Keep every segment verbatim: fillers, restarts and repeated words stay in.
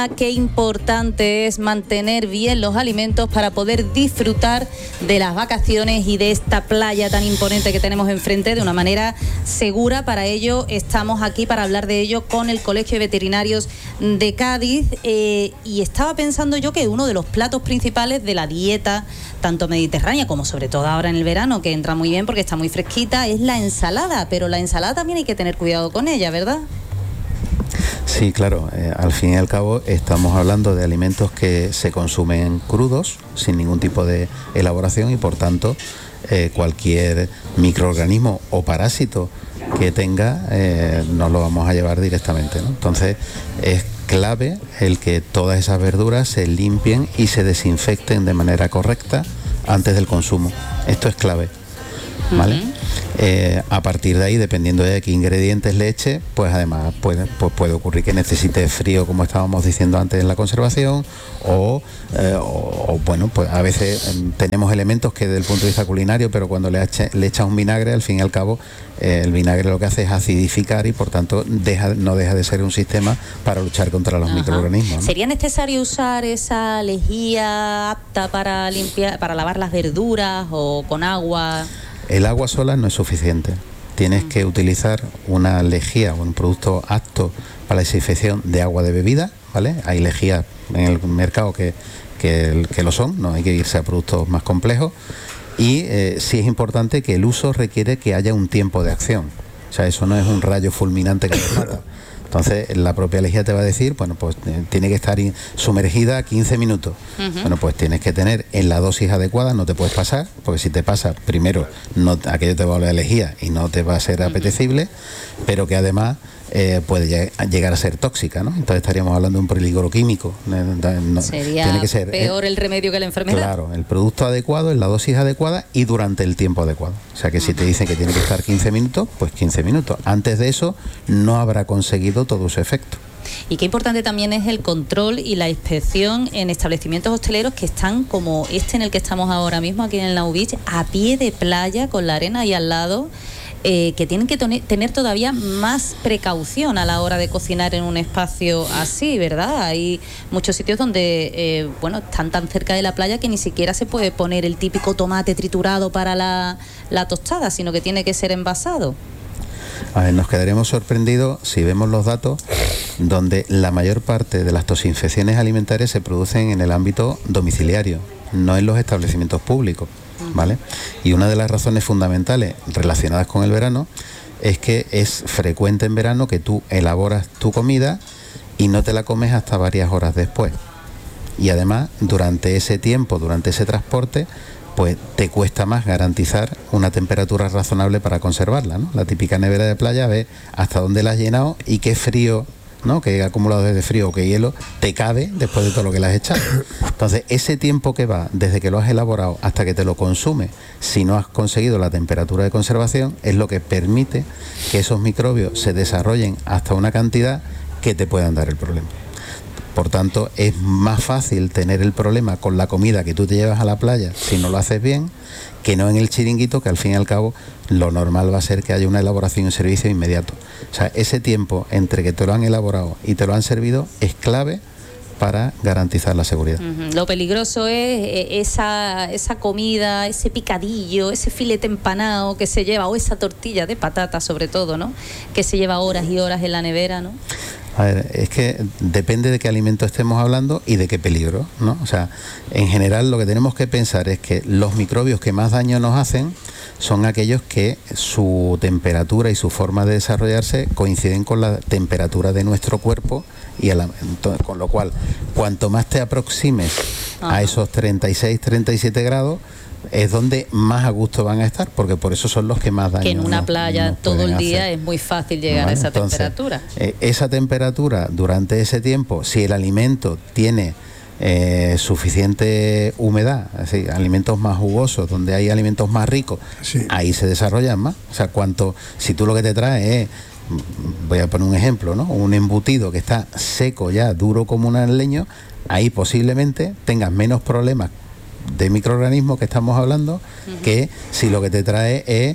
Qué importante es mantener bien los alimentos para poder disfrutar de las vacaciones y de esta playa tan imponente que tenemos enfrente de una manera segura. Para ello estamos aquí para hablar de ello con el Colegio de Veterinarios de Cádiz, eh, y estaba pensando yo que uno de los platos principales de la dieta tanto mediterránea como sobre todo ahora en el verano, que entra muy bien porque está muy fresquita, es la ensalada, pero la ensalada también hay que tener cuidado con ella, ¿verdad? Sí, claro, eh, al fin y al cabo estamos hablando de alimentos que se consumen crudos, sin ningún tipo de elaboración, y por tanto eh, cualquier microorganismo o parásito que tenga eh, nos lo vamos a llevar directamente, ¿no? Entonces es clave el que todas esas verduras se limpien y se desinfecten de manera correcta antes del consumo. Esto es clave, ¿vale? Uh-huh. Eh, a partir de ahí, dependiendo de qué ingredientes le eche, pues además puede, pues puede ocurrir que necesite frío, como estábamos diciendo antes en la conservación, o, eh, o, o bueno, pues a veces eh, tenemos elementos que desde el punto de vista culinario, pero cuando le, eche, le echas un vinagre, al fin y al cabo, eh, el vinagre lo que hace es acidificar y por tanto deja, no deja de ser un sistema para luchar contra los Ajá. microorganismos, ¿no? ¿Sería necesario usar esa lejía apta para limpiar, para lavar las verduras o con agua? El agua sola no es suficiente. Tienes que utilizar una lejía o un producto apto para la desinfección de agua de bebida, ¿vale? Hay lejías en el mercado que, que, que lo son, no hay que irse a productos más complejos. Y eh, sí es importante que el uso requiere que haya un tiempo de acción. O sea, eso no es un rayo fulminante que te mata. Entonces la propia lejía te va a decir, bueno, pues eh, tiene que estar in, sumergida quince minutos. Uh-huh. Bueno, pues tienes que tener en la dosis adecuada, no te puedes pasar, porque si te pasas, primero, no, aquello te va a oler a lejía y no te va a ser apetecible, uh-huh. pero que además eh, puede llegar a ser tóxica, ¿no? Entonces estaríamos hablando de un peligro químico. No, Sería tiene que ser, peor eh, el remedio que la enfermedad. Claro, el producto adecuado, en la dosis adecuada y durante el tiempo adecuado. O sea que uh-huh. si te dicen que tiene que estar quince minutos, pues quince minutos. Antes de eso no habrá conseguido todo su efecto. Y qué importante también es el control y la inspección en establecimientos hosteleros que están como este en el que estamos ahora mismo, aquí en el Now Beach, a pie de playa, con la arena ahí al lado, eh, que tienen que tone- tener todavía más precaución a la hora de cocinar en un espacio así, ¿verdad? Hay muchos sitios donde, eh, bueno, están tan cerca de la playa que ni siquiera se puede poner el típico tomate triturado para la, la tostada, sino que tiene que ser envasado. A ver, nos quedaremos sorprendidos si vemos los datos donde la mayor parte de las toxinfecciones alimentarias se producen en el ámbito domiciliario, no en los establecimientos públicos, ¿vale? Y una de las razones fundamentales relacionadas con el verano es que es frecuente en verano que tú elaboras tu comida y no te la comes hasta varias horas después. Y además, durante ese tiempo, durante ese transporte, pues te cuesta más garantizar una temperatura razonable para conservarla, ¿no? La típica nevera de playa, ves hasta dónde la has llenado y qué frío, ¿no? Qué acumuladores de frío o qué hielo te cabe después de todo lo que le has echado. Entonces, ese tiempo que va desde que lo has elaborado hasta que te lo consumes, si no has conseguido la temperatura de conservación, es lo que permite que esos microbios se desarrollen hasta una cantidad que te puedan dar el problema. Por tanto, es más fácil tener el problema con la comida que tú te llevas a la playa si no lo haces bien, que no en el chiringuito, que al fin y al cabo lo normal va a ser que haya una elaboración y un servicio inmediato. O sea, ese tiempo entre que te lo han elaborado y te lo han servido es clave para garantizar la seguridad. Uh-huh. Lo peligroso es esa, esa comida, ese picadillo, ese filete empanado que se lleva, o esa tortilla de patata sobre todo, ¿no? Que se lleva horas y horas en la nevera, ¿no? A ver, es que depende de qué alimento estemos hablando y de qué peligro, ¿no? O sea, en general lo que tenemos que pensar es que los microbios que más daño nos hacen son aquellos que su temperatura y su forma de desarrollarse coinciden con la temperatura de nuestro cuerpo, y a la, entonces, con lo cual, cuanto más te aproximes Ajá. a esos treinta y seis, treinta y siete grados, es donde más a gusto van a estar, porque por eso son los que más daño. Que en una nos, playa nos todo el día hacer. Es muy fácil llegar ¿Vale? a esa Entonces, temperatura. Eh, esa temperatura durante ese tiempo, si el alimento tiene eh, suficiente humedad, es decir, alimentos más jugosos, donde hay alimentos más ricos, sí. ahí se desarrollan más. O sea, cuanto, si tú lo que te traes es, voy a poner un ejemplo, ¿no? Un embutido que está seco ya, duro como un leño, ahí posiblemente tengas menos problemas de microorganismos que estamos hablando, uh-huh. que si lo que te trae es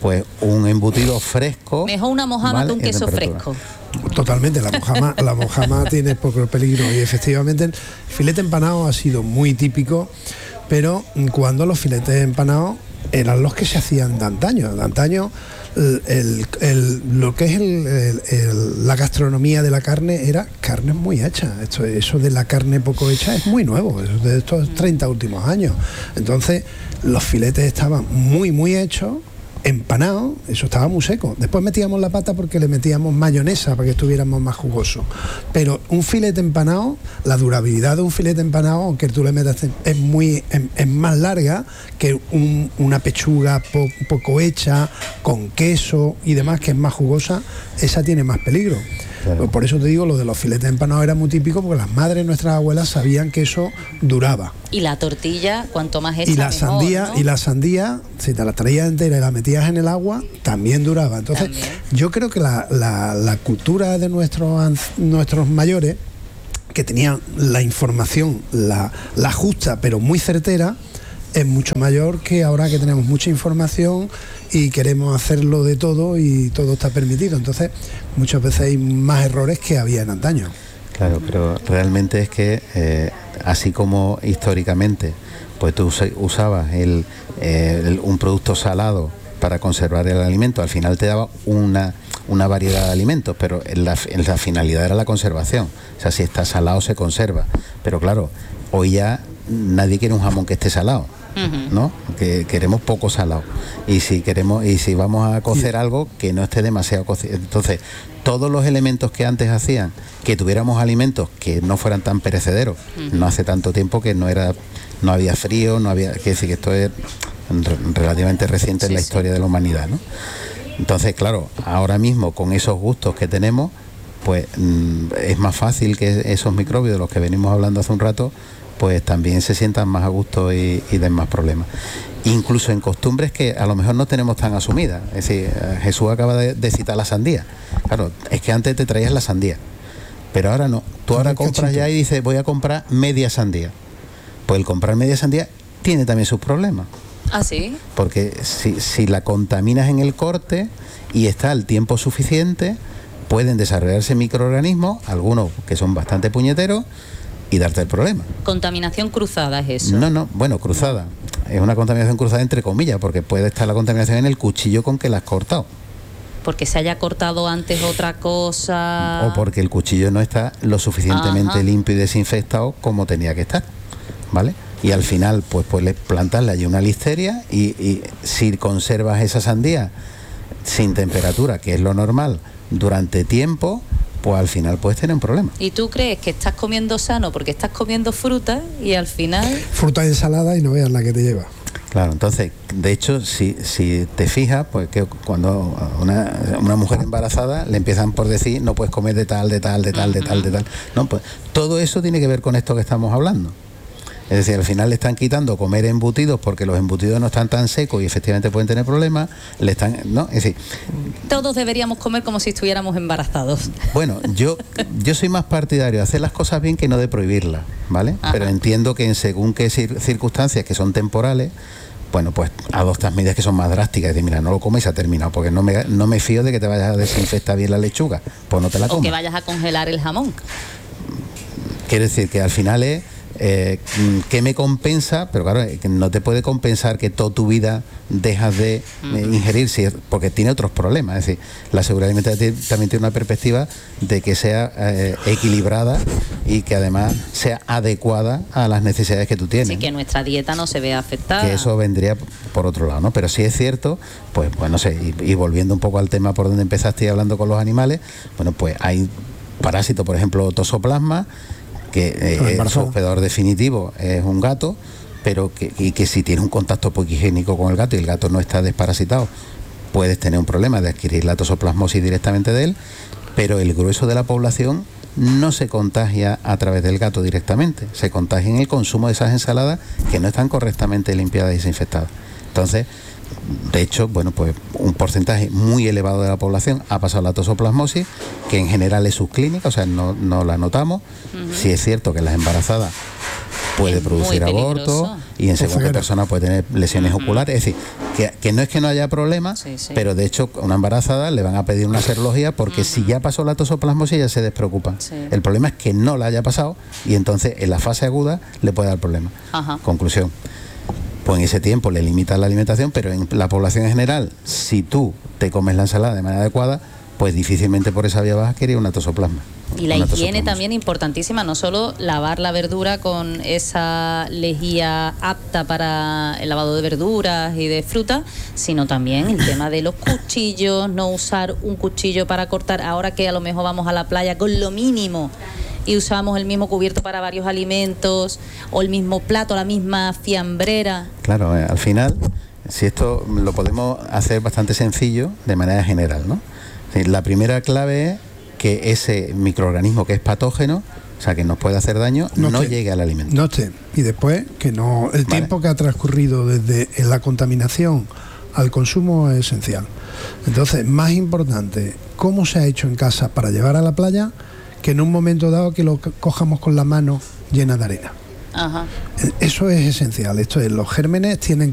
pues un embutido fresco. Mejor una mojama, ¿vale?, que un queso fresco. Totalmente, la mojama, la mojama tiene poco peligro, y efectivamente el filete empanado ha sido muy típico, pero cuando los filetes empanados eran los que se hacían de antaño. De antaño, el, el, el, lo que es el, el, el, la gastronomía de la carne era carne muy hecha. Esto, eso de la carne poco hecha es muy nuevo, eso de estos treinta últimos años. Entonces, los filetes estaban muy, muy hechos, empanado, eso estaba muy seco. Después metíamos la pata porque le metíamos mayonesa para que estuviéramos más jugosos. Pero un filete empanado, la durabilidad de un filete empanado, aunque tú le metas, es muy es, es más larga que un, una pechuga po, poco hecha, con queso y demás, que es más jugosa, esa tiene más peligro. Claro. Por eso te digo, lo de los filetes empanados era muy típico, porque las madres, nuestras abuelas, sabían que eso duraba. Y la tortilla, cuanto más hecha, y la mejor, sandía, ¿no? Y la sandía, si te la traías entera y la metías en el agua, también duraba. Entonces, también. Yo creo que la, la, la cultura de nuestros, nuestros mayores, que tenían la información, la, la justa, pero muy certera, es mucho mayor que ahora que tenemos mucha información y queremos hacerlo de todo y todo está permitido. Entonces, muchas veces hay más errores que había en antaño. Claro, pero realmente es que, eh, así como históricamente, pues tú usabas el, el, un producto salado para conservar el alimento, al final te daba una, una variedad de alimentos, pero en la, en la finalidad era la conservación. O sea, si está salado se conserva. Pero claro, hoy ya nadie quiere un jamón que esté salado, ¿no? Que queremos poco salado, y si queremos y si vamos a cocer algo que no esté demasiado cocido. Entonces, todos los elementos que antes hacían que tuviéramos alimentos que no fueran tan perecederos, uh-huh. no hace tanto tiempo que no era no había frío, no había, que decir que esto es relativamente reciente, sí, en la historia, sí, de la humanidad, ¿no? Entonces, claro, ahora mismo con esos gustos que tenemos, pues mmm, es más fácil que esos microbios de los que venimos hablando hace un rato, pues también se sientan más a gusto y, y den más problemas. Incluso en costumbres que a lo mejor no tenemos tan asumidas. Es decir, Jesús acaba de, de citar la sandía. Claro, es que antes te traías la sandía, pero ahora no. Tú ahora compras ya y dices, voy a comprar media sandía. Pues el comprar media sandía tiene también sus problemas. ¿Ah, sí? Porque si, si la contaminas en el corte y está el tiempo suficiente, pueden desarrollarse microorganismos, algunos que son bastante puñeteros, y darte el problema. Contaminación cruzada es eso. No, no, bueno, cruzada. Es una contaminación cruzada entre comillas, porque puede estar la contaminación en el cuchillo con que la has cortado. Porque se haya cortado antes otra cosa. O porque el cuchillo no está lo suficientemente, ajá, limpio y desinfectado como tenía que estar, ¿vale? Y al final, pues puedes plantarle allí una listeria y, y si conservas esa sandía sin temperatura, que es lo normal, durante tiempo, pues al final puedes tener un problema. ¿Y tú crees que estás comiendo sano porque estás comiendo fruta y al final...? Fruta y ensalada y no veas la que te lleva. Claro, entonces, de hecho, si, si te fijas, pues que cuando una, una mujer embarazada le empiezan por decir, no puedes comer de tal, de tal, de tal, de tal, de tal. No, pues todo eso tiene que ver con esto que estamos hablando. Es decir, al final le están quitando comer embutidos porque los embutidos no están tan secos y efectivamente pueden tener problemas. Le están, ¿no? Es decir, todos deberíamos comer como si estuviéramos embarazados. Bueno, yo yo soy más partidario de hacer las cosas bien que no de prohibirlas, ¿vale? Ajá. Pero entiendo que en según qué cir- circunstancias que son temporales, bueno, pues adoptas medidas que son más drásticas. Es decir, mira, no lo comes y se ha terminado, porque no me, no me fío de que te vayas a desinfectar bien la lechuga, pues no te la comas. O que vayas a congelar el jamón. Quiere decir que al final es Eh, ¿qué me compensa? Pero claro, que no te puede compensar que toda tu vida dejas de uh-huh. eh, ingerir, si, porque tiene otros problemas. Es decir, la seguridad alimentaria también tiene una perspectiva de que sea eh, equilibrada y que además sea adecuada a las necesidades que tú tienes. Así que nuestra dieta no se vea afectada. Que eso vendría por otro lado, ¿no? Pero sí es cierto, pues, pues no sé, y, y volviendo un poco al tema por donde empezaste hablando con los animales, bueno, pues hay parásitos, por ejemplo, toxoplasma, que eh, el hospedador definitivo es un gato, pero que, y que si tienes un contacto poco higiénico con el gato y el gato no está desparasitado, puedes tener un problema de adquirir la toxoplasmosis directamente de él, pero el grueso de la población no se contagia a través del gato directamente, se contagia en el consumo de esas ensaladas que no están correctamente limpiadas y desinfectadas. Entonces, de hecho, bueno, pues un porcentaje muy elevado de la población ha pasado la toxoplasmosis, que en general es subclínica, o sea, no, no la notamos. Uh-huh. Sí es cierto que las embarazadas puede Es producir muy aborto peligroso. y en según qué Ceguera. persona puede tener lesiones Ujú. oculares. Es decir, que, que no es que no haya problema, Sí, sí. pero de hecho a una embarazada le van a pedir una serología porque Ujú. si ya pasó la tosoplasmosis ya se despreocupan. Sí. El problema es que no la haya pasado y entonces en la fase aguda le puede dar problema. Ajá. Conclusión. Pues en ese tiempo le limitas la alimentación, pero en la población en general, si tú te comes la ensalada de manera adecuada, pues difícilmente por esa vía vas a querer una tosoplasma. Y la una higiene tosoplasmosis. también importantísima, no solo lavar la verdura con esa lejía apta para el lavado de verduras y de fruta, sino también el tema de los cuchillos, no usar un cuchillo para cortar, ahora que a lo mejor vamos a la playa con lo mínimo y usamos el mismo cubierto para varios alimentos, o el mismo plato, la misma fiambrera. Claro, eh, al final, si esto lo podemos hacer bastante sencillo de manera general, ¿no? Es decir, la primera clave es que ese microorganismo que es patógeno, o sea, que nos puede hacer daño, no, No esté. llegue al alimento. No esté. Y después, que no. El Vale. tiempo que ha transcurrido desde la contaminación al consumo es esencial. Entonces, más importante, cómo se ha hecho en casa para llevar a la playa, que en un momento dado que lo co- cojamos con la mano llena de arena. Ajá. Eso es esencial. Esto es, los gérmenes tienen